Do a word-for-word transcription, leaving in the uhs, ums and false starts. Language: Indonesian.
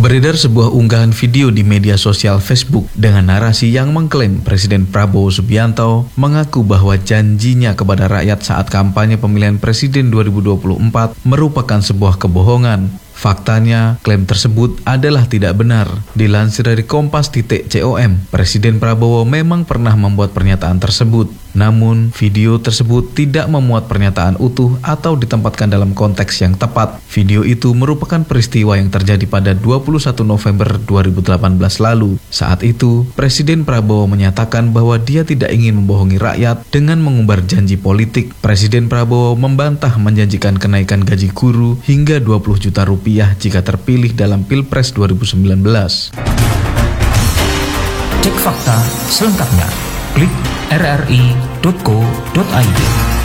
Beredar sebuah unggahan video di media sosial Facebook dengan narasi yang mengklaim Presiden Prabowo Subianto mengaku bahwa janjinya kepada rakyat saat kampanye pemilihan presiden dua ribu dua puluh empat merupakan sebuah kebohongan. Faktanya, klaim tersebut adalah tidak benar. Dilansir dari kompas titik com, Presiden Prabowo memang pernah membuat pernyataan tersebut. Namun, video tersebut tidak memuat pernyataan utuh atau ditempatkan dalam konteks yang tepat. Video itu merupakan peristiwa yang terjadi pada dua puluh satu November dua ribu delapan belas lalu. Saat itu, Presiden Prabowo menyatakan bahwa dia tidak ingin membohongi rakyat dengan mengumbar janji politik. Presiden Prabowo membantah menjanjikan kenaikan gaji guru hingga dua puluh juta rupiah jika terpilih dalam Pilpres dua ribu sembilan belas. Cek fakta selengkapnya. Klik r r i titik co titik i d.